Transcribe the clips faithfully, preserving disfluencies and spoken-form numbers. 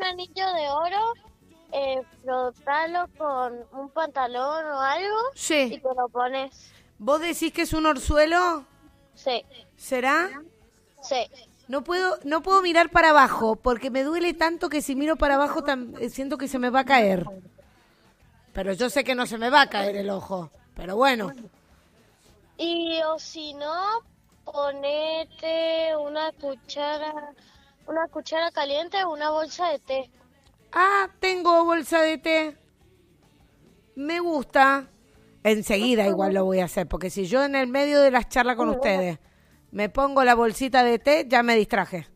anillo de oro, eh, frotalo con un pantalón o algo y Sí. te lo pones. ¿Vos decís que es un orzuelo? Sí, ¿Será? sí. No puedo, no puedo mirar para abajo, porque me duele tanto que si miro para abajo tam- eh, siento que se me va a caer. Pero yo sé que no se me va a caer el ojo. Pero bueno. Y o si no, ponete una cuchara, una cuchara caliente o una bolsa de té. Ah, tengo bolsa de té. Me gusta. Enseguida igual lo voy a hacer, porque si yo en el medio de las charlas con ustedes me pongo la bolsita de té, ya me distraje.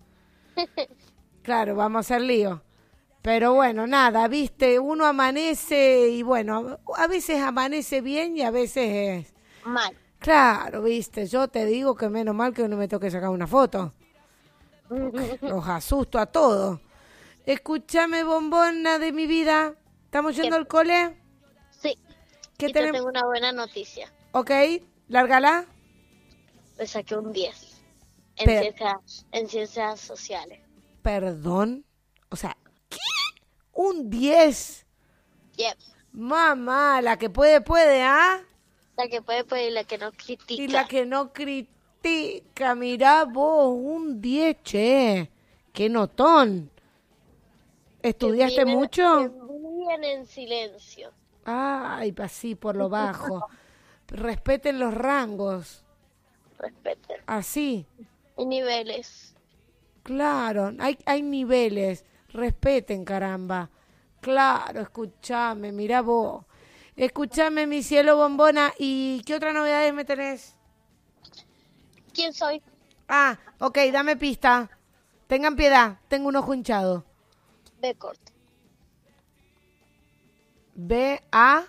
Claro, vamos a hacer lío. Pero bueno, nada, viste, uno amanece y bueno, a veces amanece bien y a veces es... Mal. Claro, viste, yo te digo que menos mal que no me toque sacar una foto. Los asusto a todos. Escúchame, bombona de mi vida. ¿Estamos yendo ¿Qué? al cole? Sí. ¿Qué Y te tenemos? tengo una buena noticia. Ok, lárgala. Le saqué un diez en, Per- ciencias, en ciencias sociales. Perdón. O sea, ¿qué? Un diez. Yep. Mamá, la que puede, puede, ¿ah? La que puede, puede y la que no critica. Y la que no critica, mirá vos, un diez, che. Qué notón. ¿Estudiaste Que viven- mucho? Que viven en silencio. Ay, así por lo bajo. Respeten los rangos. Respeten. Así. Y niveles. Claro, hay, hay niveles. Respeten, caramba. Claro, escúchame, mirá vos. Escúchame, mi cielo bombona. ¿Y qué otras novedades me tenés? ¿Quién soy? Ah, ok, dame pista. Tengan piedad, tengo un ojo hinchado. B corto. B, A,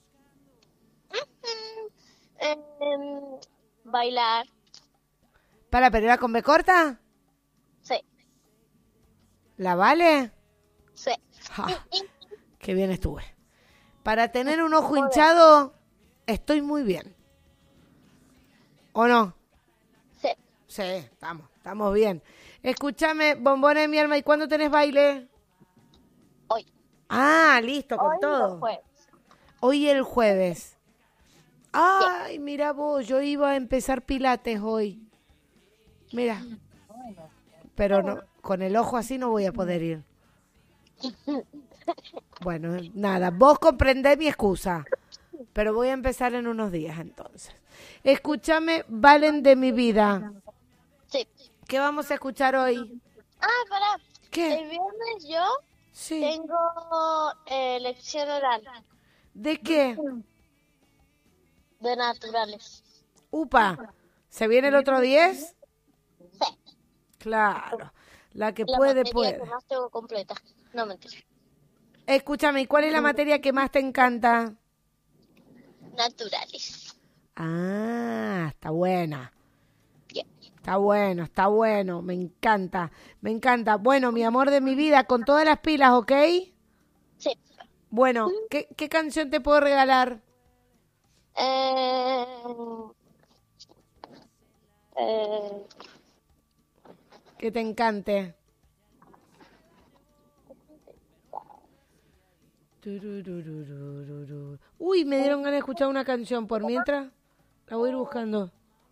Em, bailar. para, pero era con B corta. Sí. ¿La vale? Sí. Ja, qué bien estuve. Para tener un ojo hinchado, estoy muy bien. ¿O no? Sí. Sí, estamos, estamos bien. Escúchame, bombona de mi alma, ¿y cuándo tenés baile? Hoy. Ah, listo, con Hoy todo. no fue. Hoy el jueves. Ay, mira vos, yo iba a empezar pilates hoy. Mira. Pero no, con el ojo así no voy a poder ir. Bueno, nada, vos comprendés mi excusa. Pero voy a empezar en unos días entonces. Escúchame, Valen de mi vida. Sí. ¿Qué vamos a escuchar hoy? Ah, pará. ¿Qué? El viernes yo Sí. tengo eh, lección oral ¿De qué? de naturales. Upa, ¿se viene el otro diez? Sí. Claro, la que La puede, materia puede. que más tengo completa. No, mentira. Escúchame, ¿y cuál es la materia que más te encanta? Naturales. Ah, está buena. Bien. Está bueno, está bueno, me encanta, me encanta. Bueno, mi amor de mi vida, con todas las pilas, ¿ok? Sí. Bueno, ¿qué, qué canción te puedo regalar? Eh, eh, Que te encante. Tururururururu. Uy, me dieron ganas de escuchar una canción. Por mientras, la voy a ir buscando.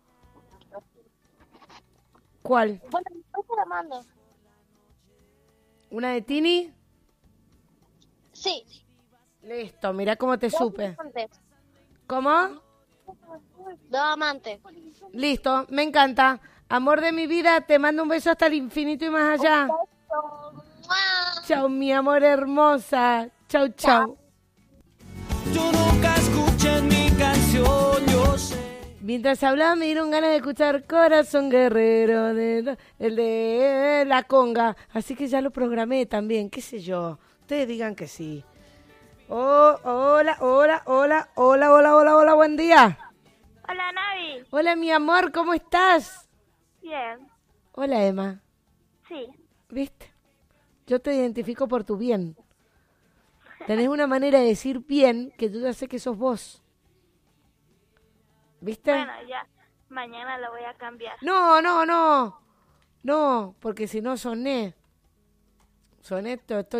¿Cuál? bueno, después te la mando. ¿Una de Tini? Sí. Listo, mirá cómo te Dos supe. amantes. ¿Cómo? Dos amantes. Listo, me encanta. Amor de mi vida, te mando un beso hasta el infinito y más allá. ¡Mua! Chao, mi amor hermosa. Chau, chau. Yo nunca escuché mi canción, yo sé. Mientras hablaba me dieron ganas de escuchar Corazón Guerrero, de, el de La Conga. Así que ya lo programé también, qué sé yo. Ustedes digan que sí. Oh, hola, hola, hola, hola, hola, hola, hola, buen día. Hola, Navi. Hola, mi amor, ¿cómo estás? Bien. Hola, Emma. Sí. ¿Viste? Yo te identifico por tu bien. Tenés una manera de decir bien que yo ya sé que sos vos. ¿Viste? Bueno, ya. Mañana la voy a cambiar. No, no, no. No, porque si no soné. Soné, to- estoy